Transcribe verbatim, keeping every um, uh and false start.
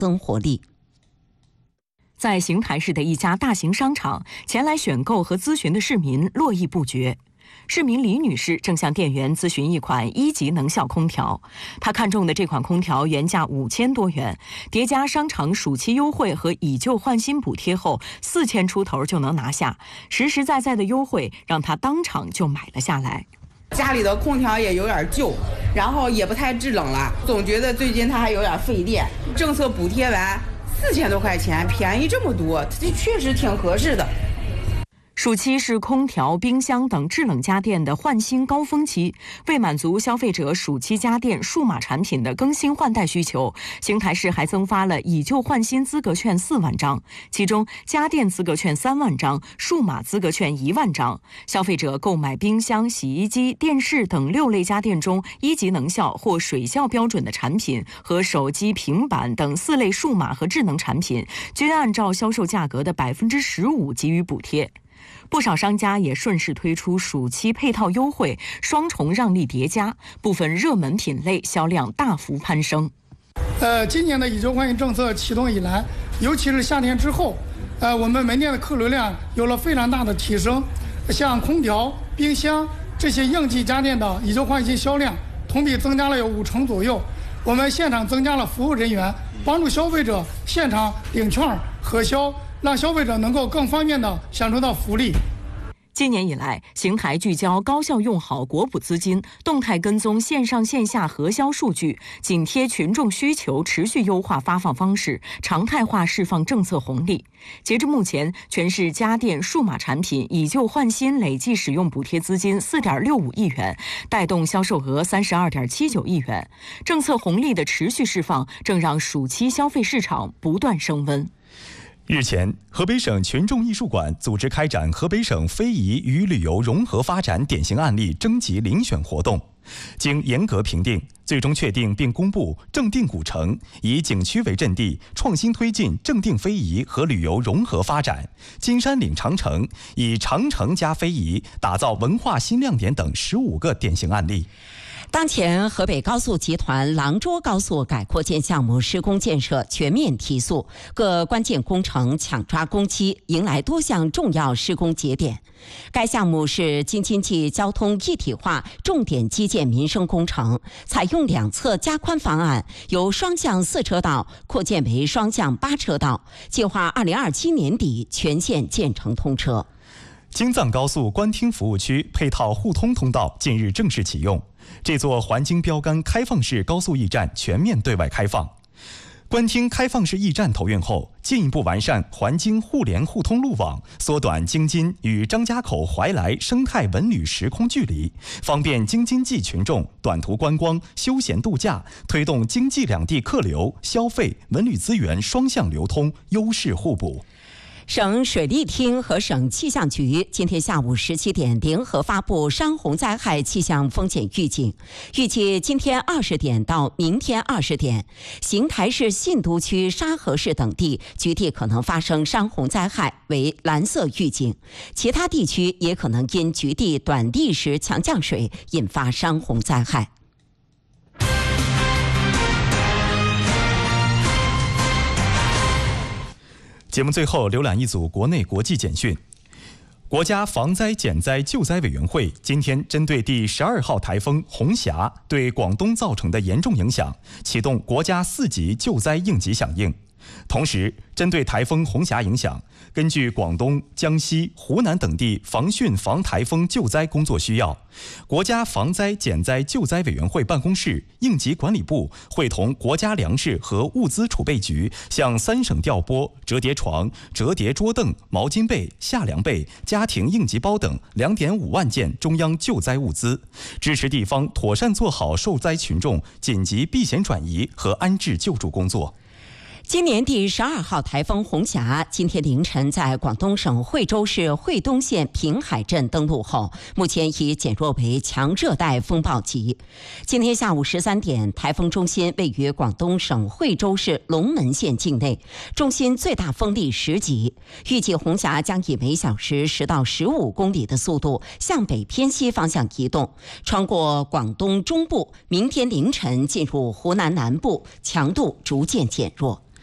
增活力。 在邢台市的一家大型商场，前来选购和咨询的市民络绎不绝。市民李女士正向店员咨询一款一级能效空调，她看中的这款空调原价五千多元，叠加商场暑期优惠和以旧换新补贴后，四千出头就能拿下，实实在在的优惠让她当场就买了下来。 家里的空调也有点旧，然后也不太制冷了，总觉得最近它还有点费电。政策补贴完四千多块钱，便宜这么多，这确实挺合适的。 暑期是空调、冰箱等制冷家电的换新高峰期，为满足消费者暑期家电数码产品的更新换代需求，邢台市还增发了以旧换新资格券四万张，其中家电资格券三万张，数码资格券一万张。消费者购买冰箱、洗衣机、电视等六类家电中一级能效或水效标准的产品和手机、平板等四类数码和智能产品，均按照销售价格的百分之十五给予补贴。不少商家也顺势推出暑期配套优惠，双重让利叠加，部分热门品类销量大幅攀升。 呃，今年的以旧换新政策启动以来，尤其是夏天之后，呃，我们门店的客流量有了非常大的提升。像空调、冰箱这些应急家电的以旧换新销量同比增加了有五成左右。我们现场增加了服务人员，帮助消费者现场领券核销，让消费者能够更方便地享受到福利。 今年以来，邢台聚焦高效用好国补资金，动态跟踪线上线下核销数据，紧贴群众需求，持续优化发放方式，常态化释放政策红利。截至目前，全市家电数码产品以旧换新累计使用补贴资金四点六五亿元，带动销售额三十二点七九亿元。政策红利的持续释放，正让暑期消费市场不断升温。 日前，河北省群众艺术馆组织开展河北省非遗与旅游融合发展典型案例征集遴选活动，经严格评定，最终确定并公布正定古城，以景区为阵地，创新推进正定非遗和旅游融合发展；金山岭长城以长城加非遗打造文化新亮点等十五个典型案例。 当前，河北高速集团廊涿高速改扩建项目施工建设全面提速，各关键工程抢抓工期，迎来多项重要施工节点。该项目是京津冀交通一体化重点基建民生工程，采用两侧加宽方案，由双向四车道扩建为双向八车道，计划二零二七年底全线建成通车。 京藏高速官厅服务区配套互通通道近日正式启用，这座环京标杆开放式高速驿站全面对外开放。官厅开放式驿站投运后，进一步完善环京互联互通路网，缩短京津与张家口怀来生态文旅时空距离，方便京津冀群众短途观光、休闲度假，推动京冀两地客流、消费、文旅资源双向流通，优势互补。 省水利厅和省气象局今天下午十七点联合发布山洪灾害气象风险预警，预计今天二十点到明天二十点，邢台市信都区、沙河市等地局地可能发生山洪灾害，为蓝色预警；其他地区也可能因局地短历时强降水引发山洪灾害。 节目最后浏览一组国内国际简讯。国家防灾减灾救灾委员会今天针对第十二号台风红霞对广东造成的严重影响，启动国家四级救灾应急响应。同时，针对台风红霞影响，根据广东、江西、湖南等地防汛防台风救灾工作需要，国家防灾减灾救灾委员会办公室、应急管理部会同国家粮食和物资储备局，向三省调拨折叠床、折叠桌凳、毛巾被、夏凉被、家庭应急包等两点五万件中央救灾物资，支持地方妥善做好受灾群众紧急避险转移和安置救助工作。 今年第十二号台风红霞今天凌晨在广东省惠州市惠东县平海镇登陆后，目前已减弱为强热带风暴级。今天下午十三点，台风中心位于广东省惠州市龙门县境内，中心最大风力十级。预计红霞将以每小时十到十五公里的速度向北偏西方向移动，穿过广东中部，明天凌晨进入湖南南部，强度逐渐减弱。